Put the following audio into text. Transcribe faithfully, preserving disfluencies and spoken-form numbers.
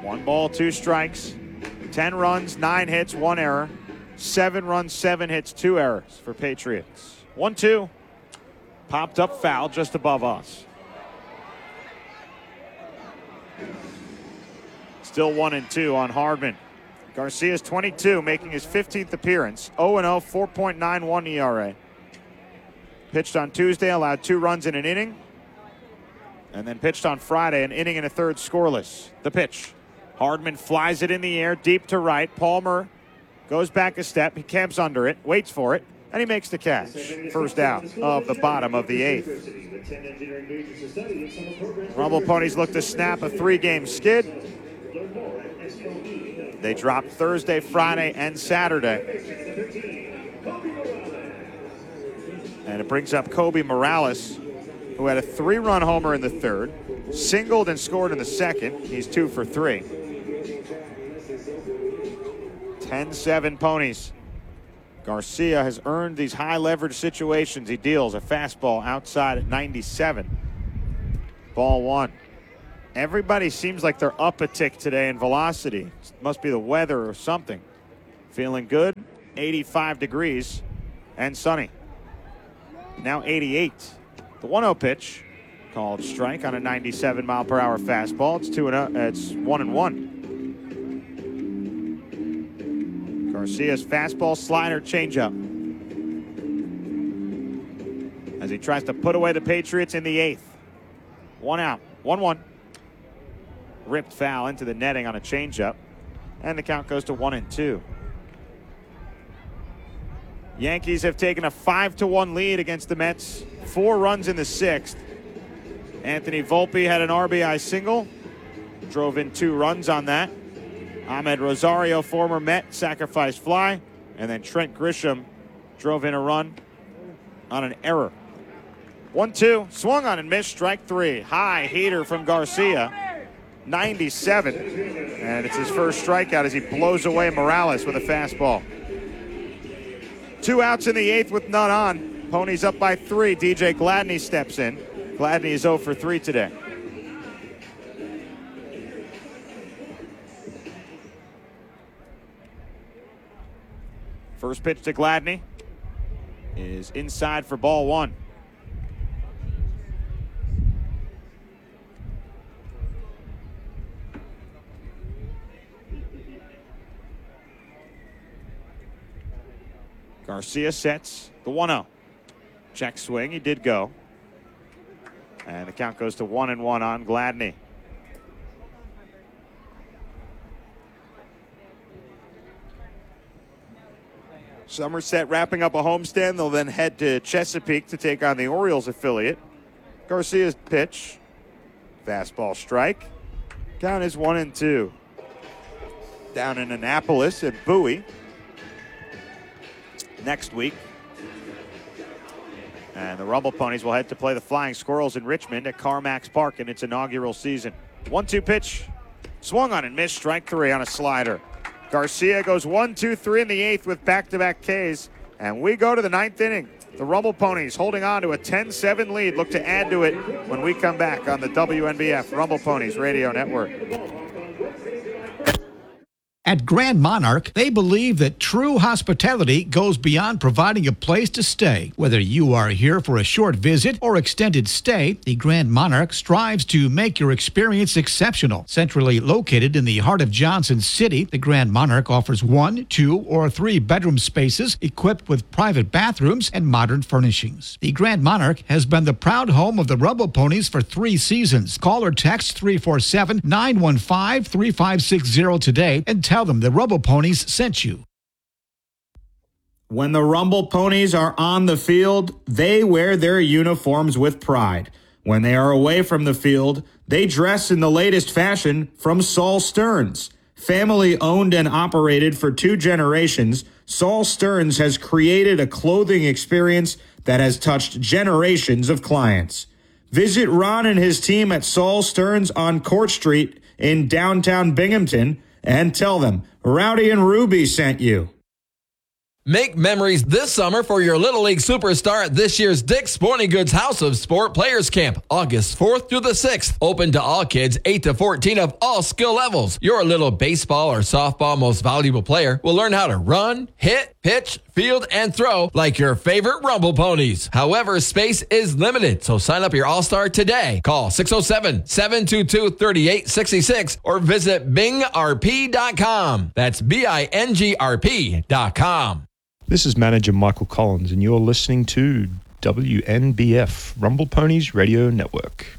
One ball, two strikes. Ten runs, nine hits, one error. Seven runs, seven hits, two errors for Patriots. One, two. Popped up foul just above us. Still one and two on Hardman. Garcia's twenty-two, making his fifteenth appearance. oh and oh, four point nine one E R A. Pitched on Tuesday, allowed two runs in an inning. And then pitched on Friday, an inning and a third scoreless. The pitch. Hardman flies it in the air, deep to right. Palmer goes back a step. He camps under it, waits for it, and he makes the catch. First out of the bottom of the eighth. Rumble Ponies look to snap a three-game skid. They dropped Thursday, Friday, and Saturday. And it brings up Kobe Morales, who had a three-run homer in the third, singled and scored in the second. He's two for three. ten seven Ponies. Garcia has earned these high-leverage situations. He deals a fastball outside at ninety-seven. Ball one. Everybody seems like they're up a tick today in velocity. Must be the weather or something. Feeling good. eighty-five degrees and sunny. Now eighty-eight. The one oh pitch, called strike on a ninety-seven mile per hour fastball. It's two and oh, it's one and one. Garcia's fastball, slider, changeup. As he tries to put away the Patriots in the eighth. One out, one one. Ripped foul into the netting on a changeup, and the count goes to one and two. Yankees have taken a five to one lead against the Mets. Four runs in the sixth. Anthony Volpe had an R B I single. Drove in two runs on that. Ahmed Rosario, former Met, sacrifice fly. And then Trent Grisham drove in a run on an error. one two. Swung on and missed. Strike three. High heater from Garcia. ninety-seven. And it's his first strikeout as he blows away Morales with a fastball. Two outs in the eighth with none on. Ponies up by three. D J Gladney steps in. Gladney is oh for three today. First pitch to Gladney is inside for ball one. Garcia sets the one oh. Check swing, he did go. And the count goes to one and one on Gladney. Somerset wrapping up a homestand. They'll then head to Chesapeake to take on the Orioles affiliate. Garcia's pitch. Fastball strike. Count is one and two. Down in Annapolis at Bowie next week. And the Rumble Ponies will head to play the Flying Squirrels in Richmond at CarMax Park in its inaugural season. one two pitch. Swung on and missed. Strike three on a slider. Garcia goes one, two, three in the eighth with back-to-back Ks. And we go to the ninth inning. The Rumble Ponies holding on to a ten seven lead. Look to add to it when we come back on the W N B F Rumble Ponies Radio Network. At Grand Monarch, they believe that true hospitality goes beyond providing a place to stay. Whether you are here for a short visit or extended stay, the Grand Monarch strives to make your experience exceptional. Centrally located in the heart of Johnson City, the Grand Monarch offers one, two, or three bedroom spaces equipped with private bathrooms and modern furnishings. The Grand Monarch has been the proud home of the Rumble Ponies for three seasons. Call or text three four seven, nine one five, three five six zero today and tell them the Rumble Ponies sent you. When the Rumble Ponies are on the field, they wear their uniforms with pride. When they are away from the field, they dress in the latest fashion from Saul Stearns. Family owned and operated for two generations, Saul Stearns has created a clothing experience that has touched generations of clients. Visit Ron and his team at Saul Stearns on Court Street in downtown Binghamton and tell them Rowdy and Ruby sent you. Make memories this summer for your Little League superstar at this year's Dick's Sporting Goods House of Sport Players Camp, August fourth through the sixth. Open to all kids eight to fourteen of all skill levels. Your little baseball or softball most valuable player will learn how to run, hit, pitch, field, and throw like your favorite Rumble Ponies. However, space is limited, so sign up your All-Star today. Call six oh seven, seven two two, three eight six six or visit bing r p dot com. That's B I N G R P dot com. This is manager Michael Collins, and you're listening to W N B F, Rumble Ponies Radio Network.